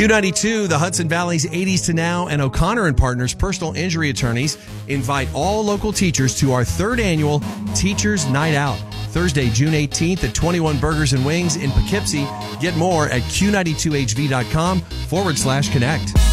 Q92, the Hudson Valley's 80s to Now, and O'Connor and Partners personal injury attorneys invite all local teachers to our third annual Teachers Night Out, Thursday, June 18th at 21 Burgers and Wings in Poughkeepsie. Get more at q92hv.com/connect.